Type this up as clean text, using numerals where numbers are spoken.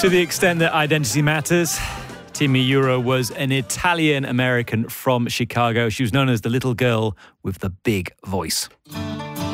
To the extent that identity matters, Timmy Euro was an Italian-American from Chicago. She was known as the little girl with the big voice.